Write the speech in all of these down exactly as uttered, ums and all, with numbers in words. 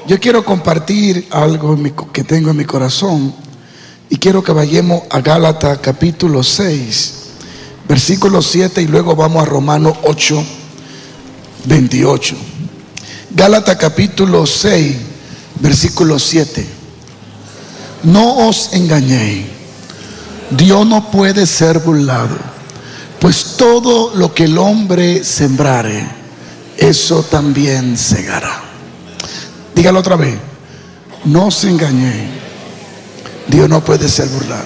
Yo quiero compartir algo en mi, que tengo en mi corazón, y quiero que vayamos a Gálatas capítulo seis, versículo siete, y luego vamos a Romanos ocho, veintiocho. Gálatas capítulo seis, versículo siete. No os engañéis, Dios no puede ser burlado, pues todo lo que el hombre sembrare, eso también segará. Dígalo otra vez. No se engañéis, Dios no puede ser burlado.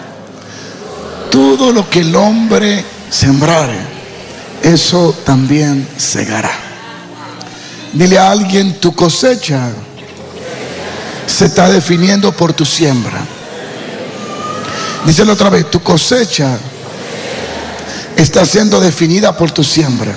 Todo lo que el hombre sembrare, eso también segará. Dile a alguien: tu cosecha se está definiendo por tu siembra. Díselo otra vez: tu cosecha está siendo definida por tu siembra.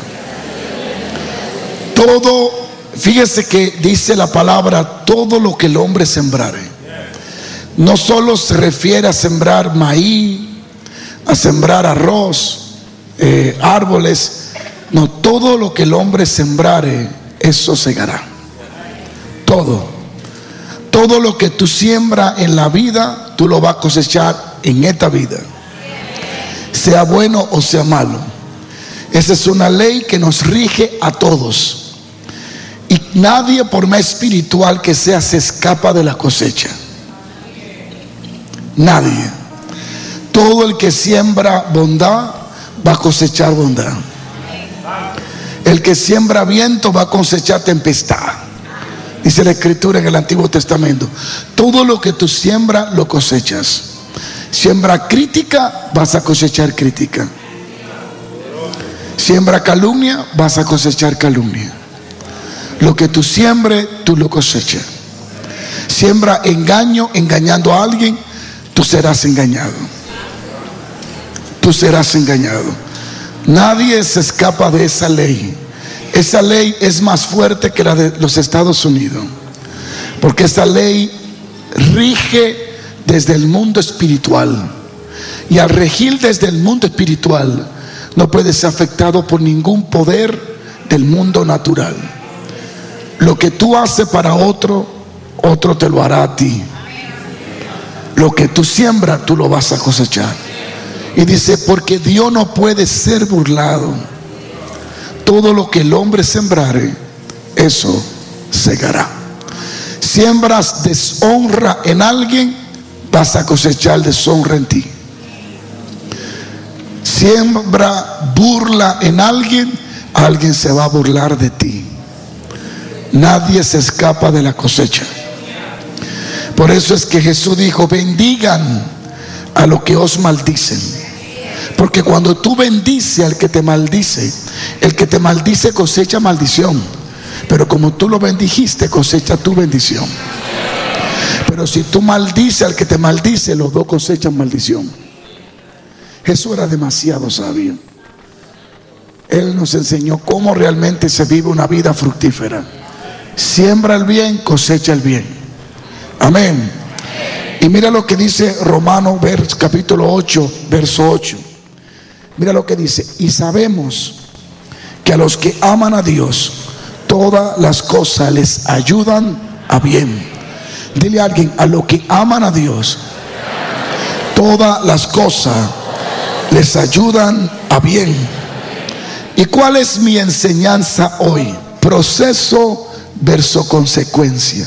Todo, fíjese que dice la palabra, todo lo que el hombre sembrare. No solo se refiere a sembrar maíz, a sembrar arroz, eh, árboles. No, todo lo que el hombre sembrare, eso segará. Todo. Todo lo que tú siembras en la vida, tú lo vas a cosechar en esta vida, sea bueno o sea malo. Esa es una ley que nos rige a todos. Y nadie, por más espiritual que sea, se escapa de la cosecha. Nadie. Todo el que siembra bondad va a cosechar bondad. El que siembra viento va a cosechar tempestad. Dice la Escritura en el Antiguo Testamento: todo lo que tú siembras, lo cosechas. Siembra crítica, vas a cosechar crítica. Siembra calumnia, vas a cosechar calumnia. Lo que tú siembres, tú lo cosechas. Siembra engaño, engañando a alguien, tú serás engañado. Tú serás engañado. Nadie se escapa de esa ley. Esa ley es más fuerte que la de los Estados Unidos, porque esa ley rige desde el mundo espiritual, y al regir desde el mundo espiritual no puede ser afectado por ningún poder del mundo natural. Lo que tú haces para otro, otro te lo hará a ti. Lo que tú siembras, tú lo vas a cosechar. Y dice: porque Dios no puede ser burlado. Todo lo que el hombre sembrare, eso segará. Siembras deshonra en alguien, vas a cosechar deshonra en ti. Siembra burla en alguien, alguien se va a burlar de ti. Nadie se escapa de la cosecha. Por eso es que Jesús dijo: bendigan a los que os maldicen. Porque cuando tú bendices al que te maldice, el que te maldice cosecha maldición, pero como tú lo bendijiste, cosecha tu bendición. Pero si tú maldices al que te maldice, los dos cosechan maldición. Jesús era demasiado sabio. Él nos enseñó cómo realmente se vive una vida fructífera. Siembra el bien, cosecha el bien. Amén. Y mira lo que dice Romanos capítulo ocho, verso ocho. Mira lo que dice: y sabemos que a los que aman a Dios, todas las cosas les ayudan a bien. Dile a alguien: a los que aman a Dios, todas las cosas les ayudan a bien. ¿Y cuál es mi enseñanza hoy? Proceso versus consecuencia.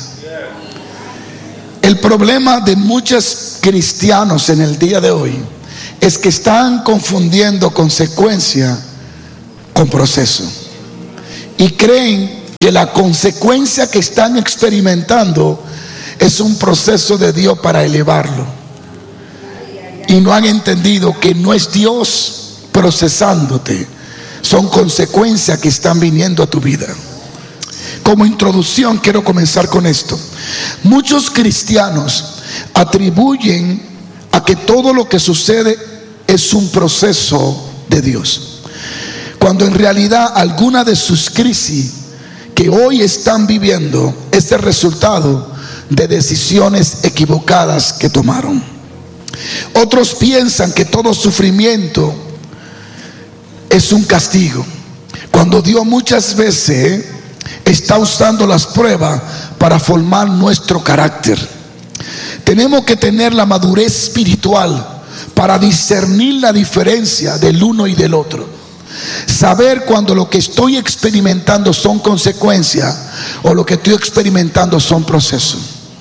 El problema de muchos cristianos en el día de hoy es que están confundiendo consecuencia con proceso, y creen que la consecuencia que están experimentando es un proceso de Dios para elevarlo, y no han entendido que no es Dios procesándote, son consecuencias que están viniendo a tu vida. Como introducción quiero comenzar con esto. Muchos cristianos atribuyen a que todo lo que sucede es un proceso de Dios, cuando en realidad alguna de sus crisis que hoy están viviendo es el resultado de decisiones equivocadas que tomaron. Otros piensan que todo sufrimiento es un castigo, cuando Dios muchas veces está usando las pruebas para formar nuestro carácter. Tenemos que tener la madurez espiritual para discernir la diferencia del uno y del otro. Saber cuando lo que estoy experimentando son consecuencias o lo que estoy experimentando son procesos.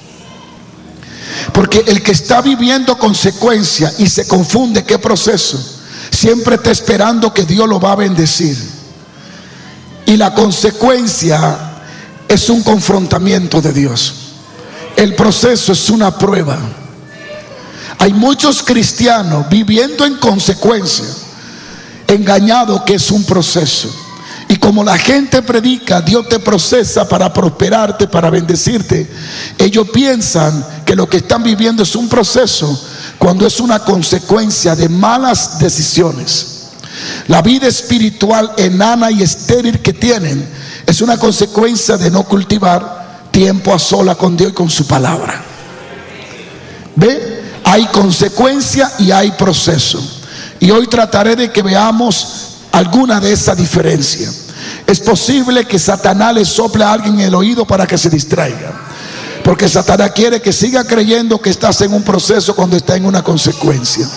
Porque el que está viviendo consecuencia y se confunde qué proceso, siempre está esperando que Dios lo va a bendecir. Y la consecuencia es un confrontamiento de Dios. El proceso es una prueba. Hay muchos cristianos viviendo en consecuencia, engañados que es un proceso. Y como la gente predica, Dios te procesa para prosperarte, para bendecirte, ellos piensan que lo que están viviendo es un proceso, cuando es una consecuencia de malas decisiones. La vida espiritual enana y estéril que tienen es una consecuencia de no cultivar tiempo a sola con Dios y con su palabra. ¿Ve? Hay consecuencia y hay proceso. Y hoy trataré de que veamos alguna de esas diferencias. Es posible que Satanás le sople a alguien en el oído para que se distraiga, porque Satanás quiere que siga creyendo que estás en un proceso cuando está en una consecuencia.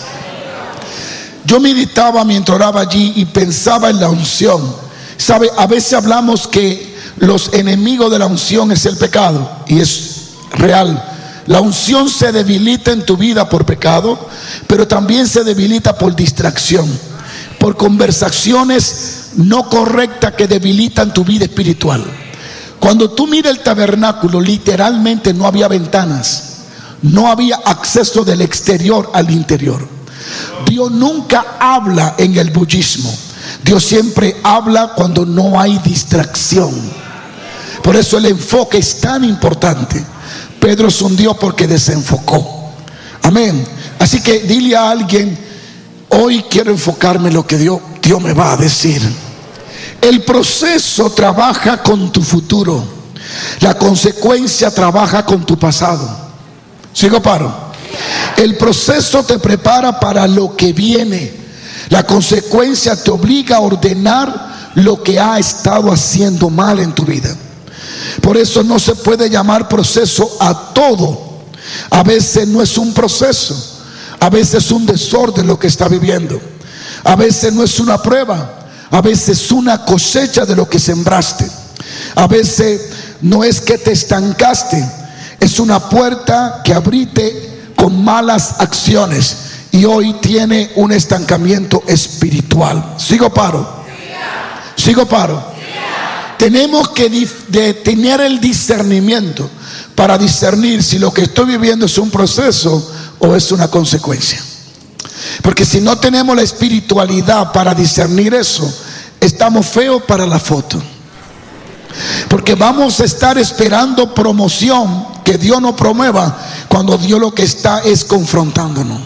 Yo meditaba mientras oraba allí y pensaba en la unción. ¿Sabe? A veces hablamos que los enemigos de la unción es el pecado, y es real. La unción se debilita en tu vida por pecado, pero también se debilita por distracción, por conversaciones no correctas que debilitan tu vida espiritual. Cuando tú miras el tabernáculo, literalmente no había ventanas, no había acceso del exterior al interior. Dios nunca habla en el bullismo. Dios siempre habla cuando no hay distracción. Por eso el enfoque es tan importante. Pedro se hundió porque desenfocó. Amén. Así que dile a alguien: hoy quiero enfocarme en lo que Dios, Dios me va a decir. El proceso trabaja con tu futuro. La consecuencia trabaja con tu pasado. ¿Sigo paro? El proceso te prepara para lo que viene. La consecuencia te obliga a ordenar lo que ha estado haciendo mal en tu vida. Por eso no se puede llamar proceso a todo. A veces no es un proceso, a veces es un desorden lo que está viviendo. A veces no es una prueba, a veces es una cosecha de lo que sembraste. A veces no es que te estancaste, es una puerta que abriste con malas acciones y hoy tiene un estancamiento espiritual. Sigo paro. Sigo paro. Tenemos que de tener el discernimiento para discernir si lo que estoy viviendo es un proceso o es una consecuencia. Porque si no tenemos la espiritualidad para discernir eso, estamos feos para la foto. Porque vamos a estar esperando promoción que Dios nos promueva cuando Dios lo que está es confrontándonos.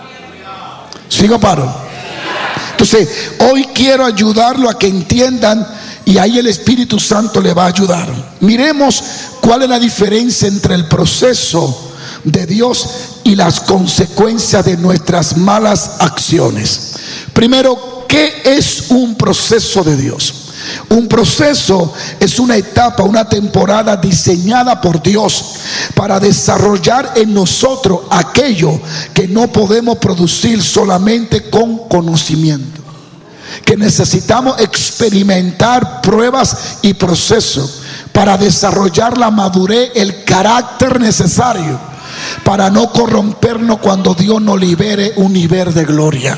¿Sigo paro? Entonces, hoy quiero ayudarlo a que entiendan, y ahí el Espíritu Santo le va a ayudar. Miremos cuál es la diferencia entre el proceso de Dios y las consecuencias de nuestras malas acciones. Primero, ¿qué es un proceso de Dios? Un proceso es una etapa, una temporada diseñada por Dios para desarrollar en nosotros aquello que no podemos producir solamente con conocimiento. Que necesitamos experimentar pruebas y procesos para desarrollar la madurez, el carácter necesario para no corrompernos cuando Dios nos libere un nivel de gloria.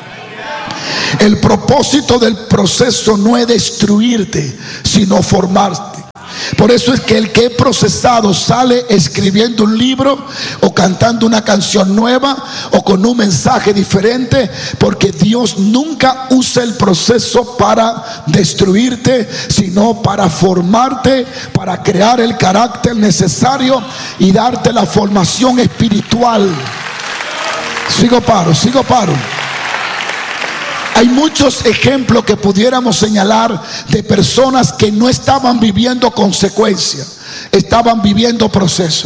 El propósito del proceso no es destruirte, sino formarte. Por eso es que el que es procesado sale escribiendo un libro o cantando una canción nueva o con un mensaje diferente, porque Dios nunca usa el proceso para destruirte, sino para formarte, para crear el carácter necesario y darte la formación espiritual. Sigo paro, sigo paro. Hay muchos ejemplos que pudiéramos señalar de personas que no estaban viviendo consecuencias, estaban viviendo proceso.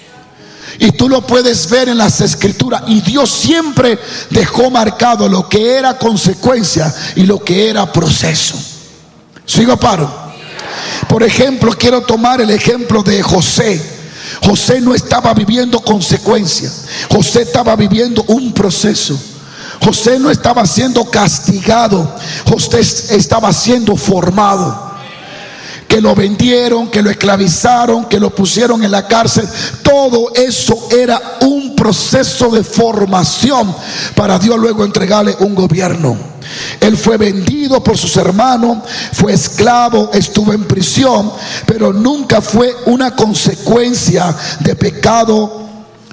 Y tú lo puedes ver en las escrituras. Y Dios siempre dejó marcado lo que era consecuencia y lo que era proceso. ¿Sigo paro? Por ejemplo, quiero tomar el ejemplo de José. José no estaba viviendo consecuencias. José estaba viviendo un proceso. José no estaba siendo castigado. José estaba siendo formado. Que lo vendieron, que lo esclavizaron, que lo pusieron en la cárcel. Todo eso era un proceso de formación para Dios luego entregarle un gobierno. Él fue vendido por sus hermanos, fue esclavo, estuvo en prisión, pero nunca fue una consecuencia de pecado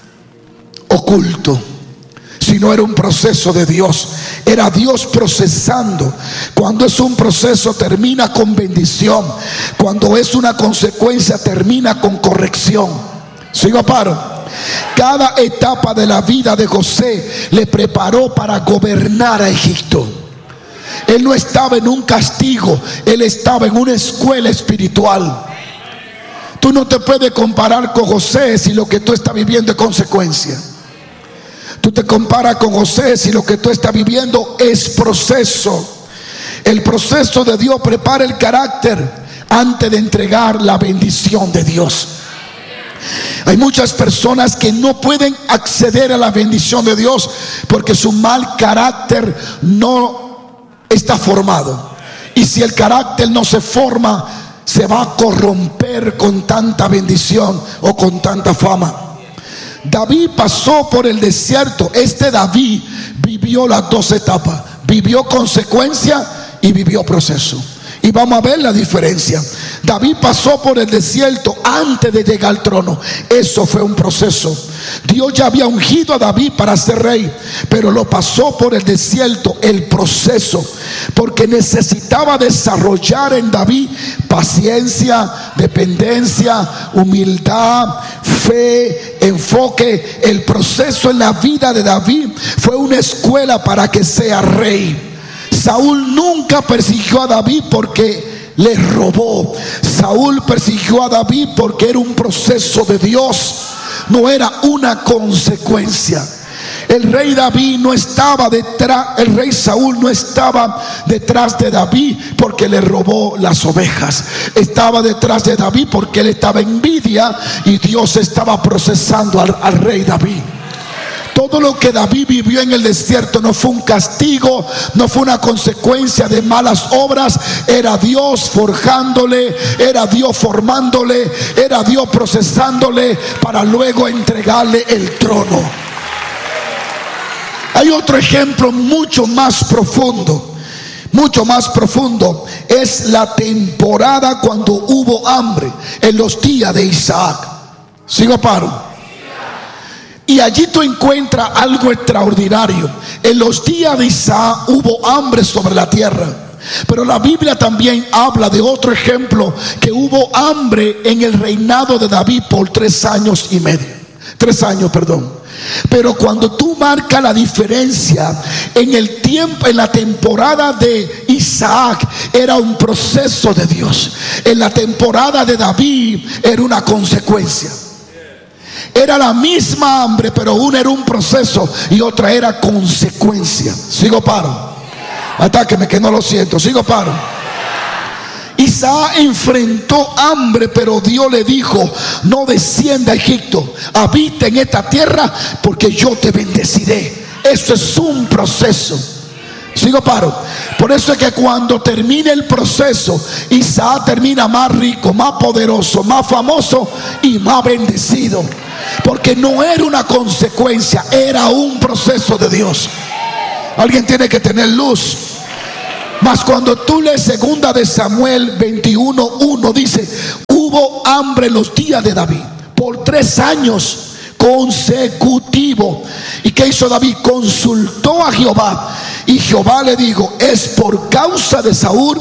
oculto, sino era un proceso de Dios. Era Dios procesando. Cuando es un proceso, termina con bendición. Cuando es una consecuencia, termina con corrección. ¿Sigo paro? Cada etapa de la vida de José le preparó para gobernar a Egipto. Él no estaba en un castigo, él estaba en una escuela espiritual. Tú no te puedes comparar con José si lo que tú estás viviendo es consecuencia. Tú te comparas con José si lo que tú estás viviendo es proceso. El proceso de Dios prepara el carácter antes de entregar la bendición de Dios. Hay muchas personas que no pueden acceder a la bendición de Dios porque su mal carácter no está formado. Y si el carácter no se forma, se va a corromper con tanta bendición o con tanta fama. David pasó por el desierto. Este David vivió las dos etapas. Vivió consecuencia y vivió proceso. Y vamos a ver la diferencia. David pasó por el desierto antes de llegar al trono. Eso fue un proceso. Dios ya había ungido a David para ser rey, pero lo pasó por el desierto, el proceso, porque necesitaba desarrollar en David paciencia, dependencia, humildad, fe, enfoque. El proceso en la vida de David fue una escuela para que sea rey. Saúl nunca persiguió a David porque le robó. Saúl persiguió a David porque era un proceso de Dios, no era una consecuencia. El rey David no estaba detrás, el rey Saúl no estaba detrás de David porque le robó las ovejas. Estaba detrás de David porque él estaba en envidia y Dios estaba procesando al, al rey David. Todo lo que David vivió en el desierto no fue un castigo, no fue una consecuencia de malas obras. Era Dios forjándole, era Dios formándole, era Dios procesándole para luego entregarle el trono. Hay otro ejemplo mucho más profundo, mucho más profundo. Es la temporada cuando hubo hambre, en los días de Isaac. ¿Sigo paro? Y allí tú encuentras algo extraordinario. En los días de Isaac hubo hambre sobre la tierra. Pero la Biblia también habla de otro ejemplo, que hubo hambre en el reinado de David por tres años y medio. Tres años, perdón. Pero cuando tú marcas la diferencia, en el tiempo, en la temporada de Isaac era un proceso de Dios. En la temporada de David era una consecuencia. Era la misma hambre, pero una era un proceso y otra era consecuencia. Sigo paro. Atáqueme que no lo siento. Sigo paro. Isaac enfrentó hambre, pero Dios le dijo: no descienda a Egipto, habita en esta tierra porque yo te bendeciré. Eso es un proceso. Sigo paro. Por eso es que cuando termine el proceso, Isaac termina más rico, más poderoso, más famoso y más bendecido. Porque no era una consecuencia, era un proceso de Dios. Alguien tiene que tener luz. Mas cuando tú lees segunda de Samuel veintiuno uno, dice: hubo hambre en los días de David por tres años consecutivos. ¿Y qué hizo David? Consultó a Jehová, y Jehová le dijo: es por causa de Saúl